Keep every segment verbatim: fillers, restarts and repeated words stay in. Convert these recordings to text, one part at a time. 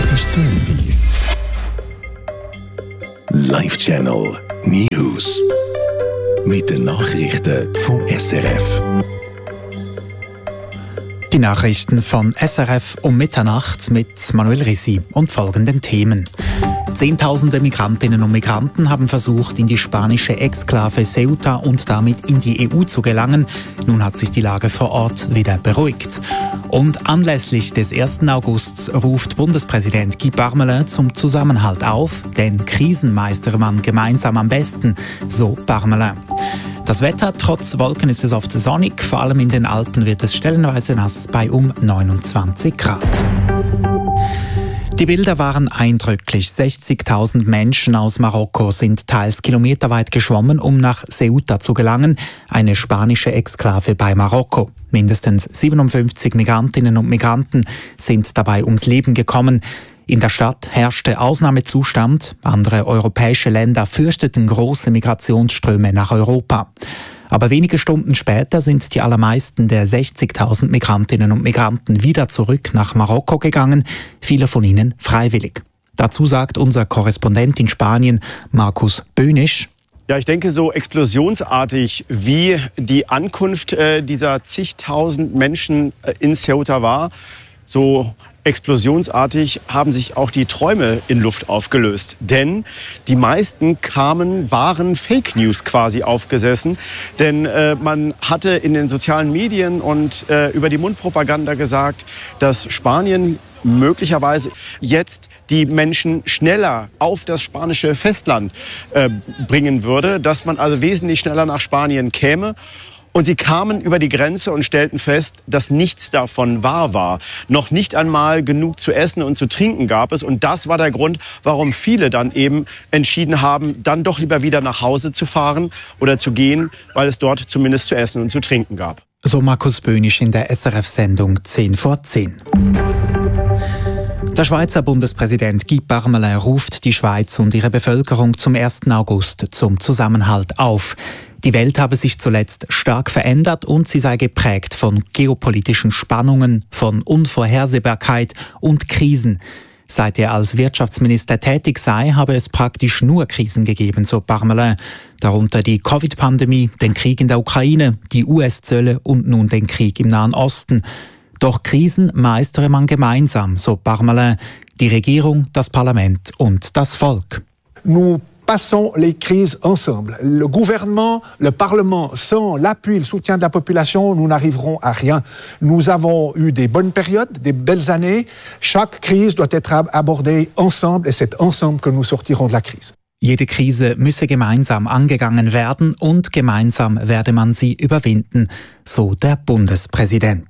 Es ist zwölf Uhr. Live Channel News. Mit den Nachrichten von S R F. Die Nachrichten von S R F um Mitternacht mit Manuel Rissi und folgenden Themen. Zehntausende Migrantinnen und Migranten haben versucht, in die spanische Exklave Ceuta und damit in die E U zu gelangen. Nun hat sich die Lage vor Ort wieder beruhigt. Und anlässlich des ersten August ruft Bundespräsident Guy Parmelin zum Zusammenhalt auf, denn Krisen meistere man gemeinsam am besten, so Parmelin. Das Wetter, trotz Wolken ist es oft sonnig, vor allem in den Alpen wird es stellenweise nass bei um neunundzwanzig Grad. Die Bilder waren eindrücklich. sechzigtausend Menschen aus Marokko sind teils kilometerweit geschwommen, um nach Ceuta zu gelangen, eine spanische Exklave bei Marokko. Mindestens siebenundfünfzig Migrantinnen und Migranten sind dabei ums Leben gekommen. In der Stadt herrschte Ausnahmezustand. Andere europäische Länder fürchteten große Migrationsströme nach Europa. Aber wenige Stunden später sind die allermeisten der sechzigtausend Migrantinnen und Migranten wieder zurück nach Marokko gegangen, viele von ihnen freiwillig. Dazu sagt unser Korrespondent in Spanien, Markus Böhnisch: Ja, ich denke, so explosionsartig wie die Ankunft äh, dieser zigtausend Menschen äh, in Ceuta war, so explosionsartig haben sich auch die Träume in Luft aufgelöst. Denn die meisten kamen, waren Fake News quasi aufgesessen. Denn äh, man hatte in den sozialen Medien und äh, über die Mundpropaganda gesagt, dass Spanien möglicherweise jetzt die Menschen schneller auf das spanische Festland äh, bringen würde, dass man also wesentlich schneller nach Spanien käme. Und sie kamen über die Grenze und stellten fest, dass nichts davon wahr war. Noch nicht einmal genug zu essen und zu trinken gab es. Und das war der Grund, warum viele dann eben entschieden haben, dann doch lieber wieder nach Hause zu fahren oder zu gehen, weil es dort zumindest zu essen und zu trinken gab. So Markus Böhnisch in der S R F-Sendung zehn vor zehn. Der Schweizer Bundespräsident Guy Parmelin ruft die Schweiz und ihre Bevölkerung zum ersten August zum Zusammenhalt auf. Die Welt habe sich zuletzt stark verändert und sie sei geprägt von geopolitischen Spannungen, von Unvorhersehbarkeit und Krisen. Seit er als Wirtschaftsminister tätig sei, habe es praktisch nur Krisen gegeben, so Parmelin. Darunter die Covid-Pandemie, den Krieg in der Ukraine, die U S-Zölle und nun den Krieg im Nahen Osten. Doch Krisen meistere man gemeinsam, so Parmelin. Die Regierung, das Parlament und das Volk. Nous passons les crises ensemble. Le gouvernement, le Parlement, sans l'appui, le soutien de la population, nous n'arriverons à rien. Nous avons eu des bonnes périodes, des belles années. Chaque crise doit être abordée ensemble et c'est ensemble que nous sortirons de la crise. Jede Krise müsse gemeinsam angegangen werden und gemeinsam werde man sie überwinden, so der Bundespräsident.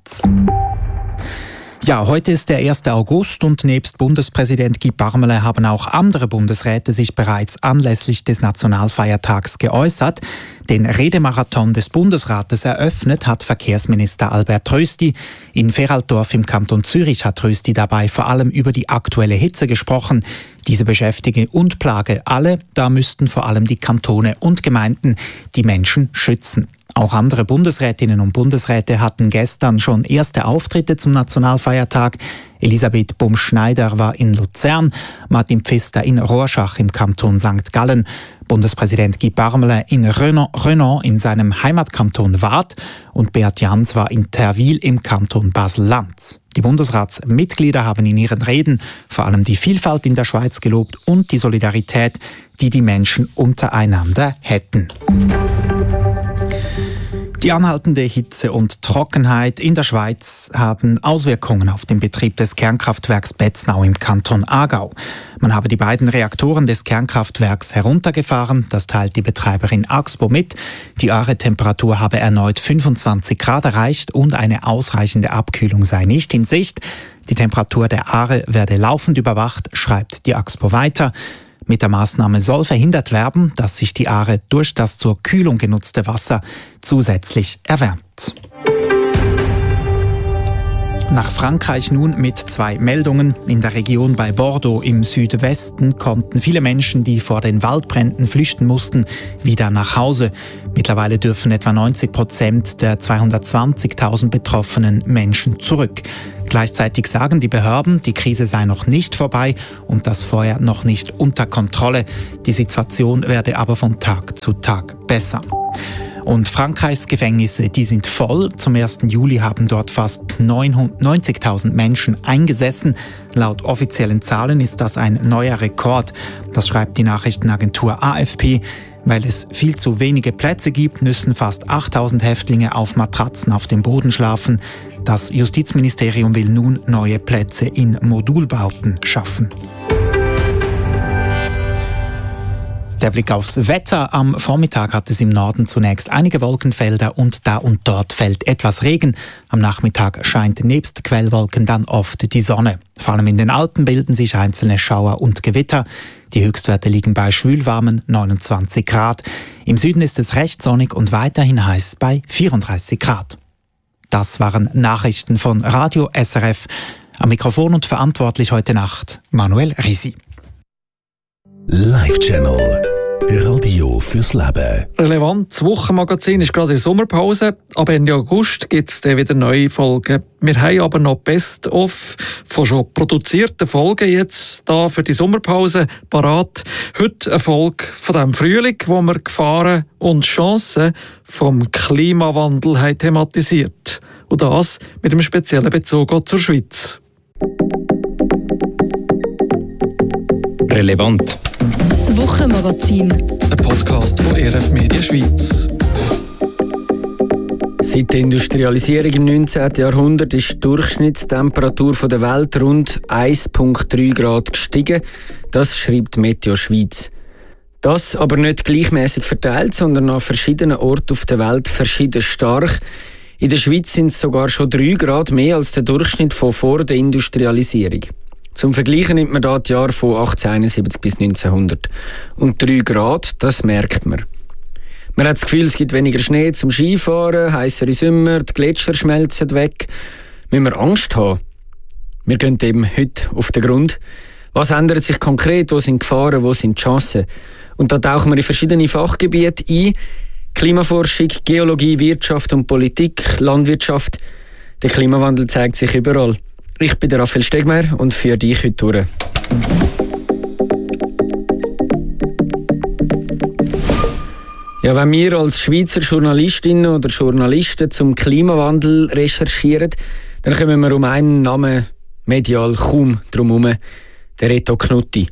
Ja, heute ist der erste August und nebst Bundespräsident Guy Parmelin haben auch andere Bundesräte sich bereits anlässlich des Nationalfeiertags geäußert. Den Redemarathon des Bundesrates eröffnet hat Verkehrsminister Albert Rösti. In Feraldorf im Kanton Zürich hat Rösti dabei vor allem über die aktuelle Hitze gesprochen. Diese beschäftige und plage alle, da müssten vor allem die Kantone und Gemeinden die Menschen schützen. Auch andere Bundesrätinnen und Bundesräte hatten gestern schon erste Auftritte zum Nationalfeiertag. Elisabeth Bumsch-Schneider war in Luzern, Martin Pfister in Rorschach im Kanton Sankt Gallen, Bundespräsident Guy Parmelin in Renan in seinem Heimatkanton Waadt und Beat Jans war in Terwil im Kanton Basel-Land. Die Bundesratsmitglieder haben in ihren Reden vor allem die Vielfalt in der Schweiz gelobt und die Solidarität, die die Menschen untereinander hätten. Die anhaltende Hitze und Trockenheit in der Schweiz haben Auswirkungen auf den Betrieb des Kernkraftwerks Betznau im Kanton Aargau. Man habe die beiden Reaktoren des Kernkraftwerks heruntergefahren, das teilt die Betreiberin Axpo mit. Die Aare-Temperatur habe erneut fünfundzwanzig Grad erreicht und eine ausreichende Abkühlung sei nicht in Sicht. Die Temperatur der Aare werde laufend überwacht, schreibt die Axpo weiter. Mit der Maßnahme soll verhindert werden, dass sich die Aare durch das zur Kühlung genutzte Wasser zusätzlich erwärmt. Nach Frankreich nun mit zwei Meldungen. In der Region bei Bordeaux im Südwesten konnten viele Menschen, die vor den Waldbränden flüchten mussten, wieder nach Hause. Mittlerweile dürfen etwa neunzig Prozent der zweihundertzwanzigtausend betroffenen Menschen zurück. Gleichzeitig sagen die Behörden, die Krise sei noch nicht vorbei und das Feuer noch nicht unter Kontrolle. Die Situation werde aber von Tag zu Tag besser. Und Frankreichs Gefängnisse, die sind voll. Zum ersten Juli haben dort fast neunzigtausend Menschen eingesessen. Laut offiziellen Zahlen ist das ein neuer Rekord. Das schreibt die Nachrichtenagentur A F P. Weil es viel zu wenige Plätze gibt, müssen fast achttausend Häftlinge auf Matratzen auf dem Boden schlafen. Das Justizministerium will nun neue Plätze in Modulbauten schaffen. Der Blick aufs Wetter. Am Vormittag hat es im Norden zunächst einige Wolkenfelder und da und dort fällt etwas Regen. Am Nachmittag scheint nebst Quellwolken dann oft die Sonne. Vor allem in den Alpen bilden sich einzelne Schauer und Gewitter. Die Höchstwerte liegen bei schwülwarmen neunundzwanzig Grad. Im Süden ist es recht sonnig und weiterhin heiß bei vierunddreißig Grad. Das waren Nachrichten von Radio S R F. Am Mikrofon und verantwortlich heute Nacht Manuel Risi. Live Channel. Radio fürs Leben. Relevant, das Wochenmagazin ist gerade in der Sommerpause, aber Ende August gibt es dann wieder neue Folgen. Wir haben aber noch Best-of von schon produzierten Folgen jetzt da für die Sommerpause parat. Heute eine Folge von dem Frühling, wo wir Gefahren und Chancen vom Klimawandel haben thematisiert. Und das mit einem speziellen Bezug auch zur Schweiz. Relevant. Das Wochenmagazin. Ein Podcast von R F Media Schweiz. Seit der Industrialisierung im neunzehnten Jahrhundert ist die Durchschnittstemperatur der Welt rund eins Komma drei Grad gestiegen. Das schreibt Meteo Schweiz. Das aber nicht gleichmäßig verteilt, sondern an verschiedenen Orten auf der Welt verschieden stark. In der Schweiz sind es sogar schon drei Grad mehr als der Durchschnitt von vor der Industrialisierung. Zum Vergleichen nimmt man da die Jahre von achtzehnhunderteinundsiebzig bis neunzehnhundert. Und drei Grad, das merkt man. Man hat das Gefühl, es gibt weniger Schnee zum Skifahren, heissere Sommer, die Gletscher schmelzen weg. Müssen wir Angst haben? Wir gehen eben heute auf den Grund. Was ändert sich konkret? Wo sind Gefahren? Wo sind die Chancen? Und da tauchen wir in verschiedene Fachgebiete ein. Klimaforschung, Geologie, Wirtschaft und Politik, Landwirtschaft. Der Klimawandel zeigt sich überall. Ich bin der Raphael Stegmeier und führe dich heute durch. Ja, wenn wir als Schweizer Journalistinnen oder Journalisten zum Klimawandel recherchieren, dann kommen wir um einen Namen medial kaum drum herum, der Reto Knutti.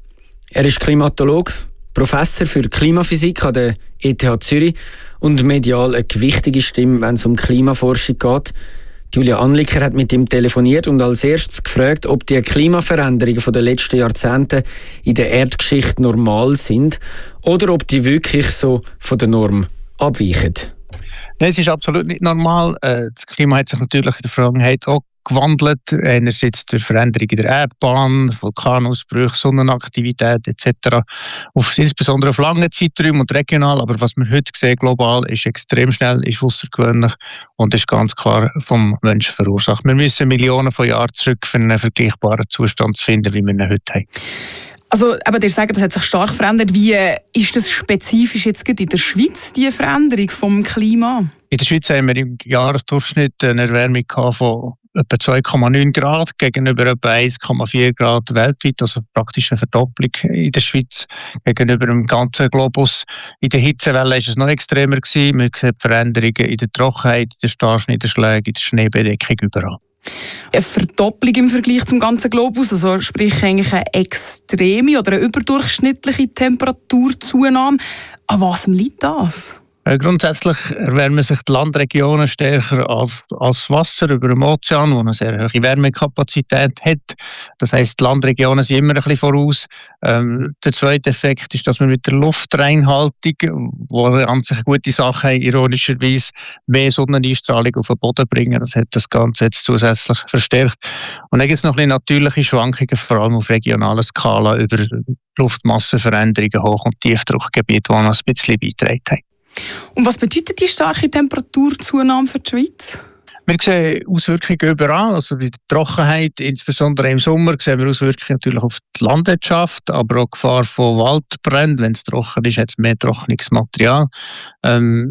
Er ist Klimatologe, Professor für Klimaphysik an der E T H Zürich und medial eine gewichtige Stimme, wenn es um Klimaforschung geht. Julia Anliker hat mit ihm telefoniert und als erstes gefragt, ob die Klimaveränderungen der letzten Jahrzehnte in der Erdgeschichte normal sind oder ob die wirklich so von der Norm abweichen. Nein, es ist absolut nicht normal. Das Klima hat sich natürlich in der Vergangenheit auch gewandelt. Einerseits durch Veränderungen in der Erdbahn, Vulkanausbrüche, Sonnenaktivität et cetera. Auf, insbesondere auf lange Zeiträume und regional. Aber was wir heute sehen, global, ist extrem schnell, ist außergewöhnlich und ist ganz klar vom Menschen verursacht. Wir müssen Millionen von Jahren zurück, für einen vergleichbaren Zustand zu finden, wie wir ihn heute haben. Also, aber ihr sagt, das hat sich stark verändert. Wie ist das spezifisch jetzt in der Schweiz, die Veränderung vom Klima? In der Schweiz haben wir im Jahresdurchschnitt eine Erwärmung von etwa zwei Komma neun Grad gegenüber etwa eins Komma vier Grad weltweit, also praktisch eine Verdopplung in der Schweiz gegenüber dem ganzen Globus. In der Hitzewelle war es noch extremer gewesen. Man sieht Veränderungen in der Trockenheit, in den Starkniederschlägen, in der Schneebedeckung überall. Eine Verdopplung im Vergleich zum ganzen Globus, also sprich eigentlich eine extreme oder eine überdurchschnittliche Temperaturzunahme. An was liegt das? Grundsätzlich erwärmen sich die Landregionen stärker als, als Wasser über dem Ozean, wo eine sehr hohe Wärmekapazität hat. Das heisst, die Landregionen sind immer ein bisschen voraus. Ähm, der zweite Effekt ist, dass wir mit der Luftreinhaltung, wo an sich eine gute Sache haben, ironischerweise mehr Sonneneinstrahlung auf den Boden bringen. Das hat das Ganze jetzt zusätzlich verstärkt. Und dann gibt es noch ein bisschen natürliche Schwankungen, vor allem auf regionaler Skala, über Luftmassenveränderungen, Hoch- und Tiefdruckgebiete, die noch ein bisschen beigetragen haben. Und was bedeutet die starke Temperaturzunahme für die Schweiz? Wir sehen Auswirkungen überall, also bei der Trockenheit, insbesondere im Sommer, sehen wir Auswirkungen natürlich auf die Landwirtschaft, aber auch Gefahr von Waldbränden. Wenn es trocken ist, hat es mehr trockenes Material. Ähm,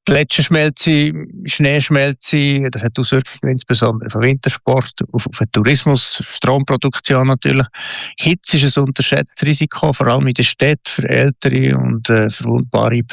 Gletscherschmelze, Schneeschmelze, das hat Auswirkungen insbesondere auf Wintersport, auf, auf den Tourismus, Stromproduktion natürlich. Hitze ist ein unterschätztes Risiko, vor allem in den Städten für ältere und äh, verwundbare